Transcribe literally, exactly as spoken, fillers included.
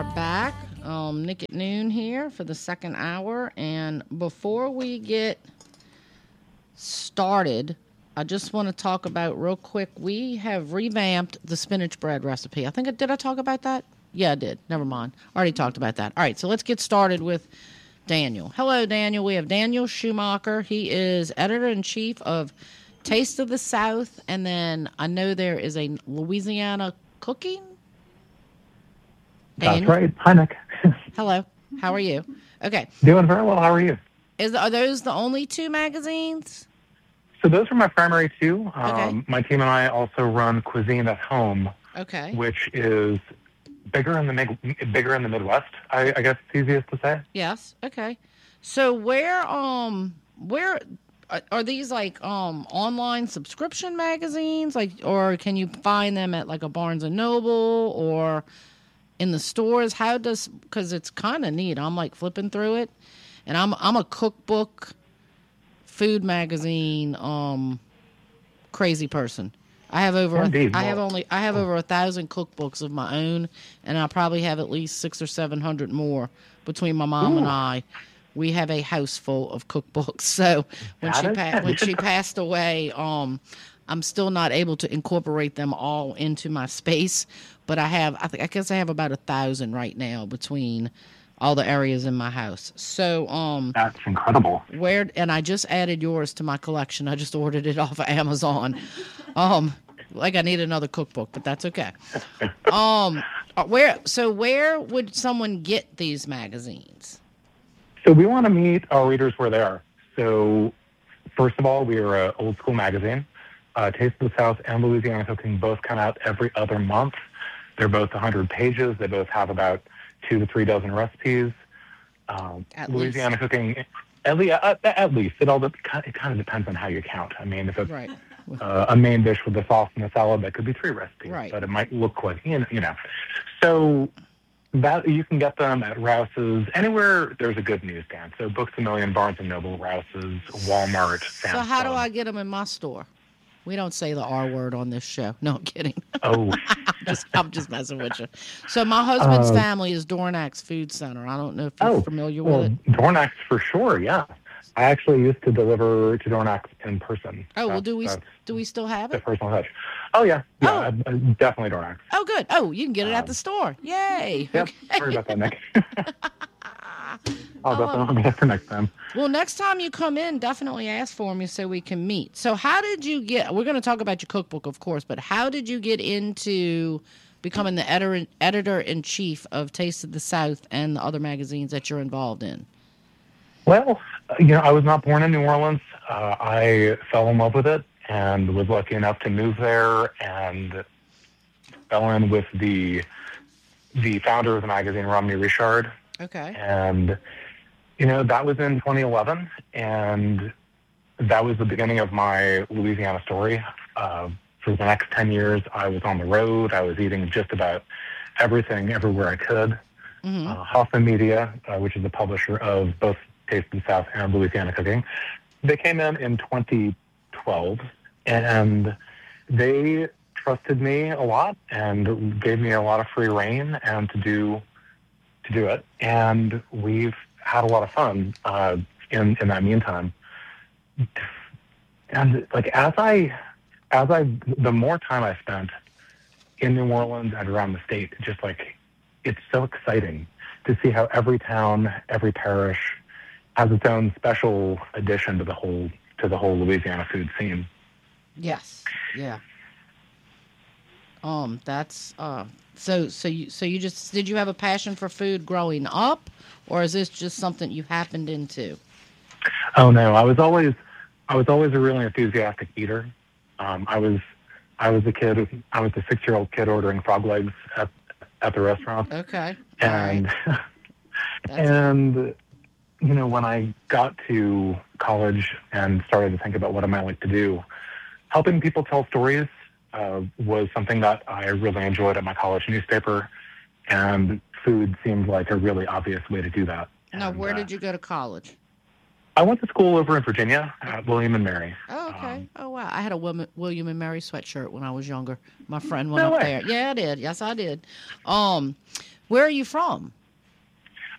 are back. Um, Nick at Noon here for the second hour. And before we get started, I just want to talk about real quick. We have revamped the spinach bread recipe. I think I did. I talk about that? Yeah, I did. Never mind. I already talked about that. All right, so let's get started with Daniel. Hello, Daniel. We have Daniel Schumacher. He is editor-in-chief of Taste of the South. And then I know there is a Louisiana Cooking. That's right. Hi, Nick. Hello. How are you? Okay. Doing very well. How are you? Is Are those the only two magazines? So those are my primary two. Um, Okay. My team and I also run Cuisine at Home, Okay. which is bigger in the mid- bigger in the Midwest. I, I guess it's easiest to say. Yes. Okay. So where um where are, are these like um online subscription magazines, like, or can you find them at like a Barnes and Noble or in the stores? How does, because it's kind of neat. I'm like flipping through it, and I'm I'm a cookbook, food magazine um crazy person. I have over Indeed. a, I have Well- only I have over a thousand cookbooks of my own, and I probably have at least six or seven hundred more between my mom and Ooh. I. We have a house full of cookbooks. So when That she is pa- good. when she passed away, um, I'm still not able to incorporate them all into my space. But I have, I think, I guess I have about a thousand right now between all the areas in my house. So, um, That's incredible. where, and I just added yours to my collection. I just ordered it off of Amazon. Um, like I need another cookbook, but that's okay. Um, uh, where, so where would someone get these magazines? So we want to meet our readers where they are. So first of all, we are an old school magazine. Uh, Taste of the South and Louisiana Cooking both come out every other month. They're both one hundred pages. They both have about two to three dozen recipes. Um, At Louisiana Cooking, at, le- at, at least. It all it kind of depends on how you count. I mean, if it's Right. uh, a main dish with a sauce and a salad, that could be three recipes. Right. But it might look like, you know. You know. So that you can get them at Rouse's, anywhere there's a good newsstand. So Books A Million, Barnes and Noble, Rouse's, Walmart, Sam's So how do Club. I get them in my store? We don't say the R word on this show. No, I'm kidding. Oh, just, I'm just messing with you. So my husband's Uh, family is Dornax Food Center. I don't know if you're oh, familiar well, with it. Dornax for sure, yeah. I actually used to deliver to Dornax in person. Oh, well, That's- do we that's do we still have the it? personal touch. Oh, yeah. Yeah, Oh. uh, uh, definitely Dornax. Oh, good. Oh, you can get it at Um, the store. Yay. Yep, Okay. sorry about that, Nick. I'll Oh. definitely get for next time. Well, next time you come in, definitely ask for me so we can meet. So how did you get, we're going to talk about your cookbook, of course, but how did you get into becoming the editor, editor-in-chief of Taste of the South and the other magazines that you're involved in? Well, uh, you know, I was not born in New Orleans. Uh, I fell in love with it and was lucky enough to move there and fell in with the the founder of the magazine, Romney Richard. Okay. And, you know, that was in twenty eleven, and that was the beginning of my Louisiana story. Uh, for the next ten years, I was on the road. I was eating just about everything, everywhere I could. Mm-hmm. Uh, Hoffman Media, uh, which is the publisher of both Taste of the South and Louisiana Cooking, they came in in twenty twelve, and they trusted me a lot and gave me a lot of free reign and to do to do it. And we've had a lot of fun uh, in in that meantime. And like as I as I the more time I spent in New Orleans and around the state, just like it's so exciting to see how every town, every parish has its own special addition to the whole to the whole Louisiana food scene. Yes. Yeah. Um, that's uh so so you so you just did you have a passion for food growing up, or is this just something you happened into? Oh no, I was always I was always a really enthusiastic eater. Um, I was I was a kid. I was a six year old kid ordering frog legs at at the restaurant, Okay. and That's- and you know when I got to college and started to think about what I might like to do, helping people tell stories uh, was something that I really enjoyed at my college newspaper, and food seemed like a really obvious way to do that. Now, And, where uh, did you go to college? I went to school over in Virginia at William and Mary. Oh, okay. Um, Oh, wow. I had a William, William and Mary sweatshirt when I was younger. My friend went No up way. there. Yeah, I did. Yes, I did. Um, Where are you from?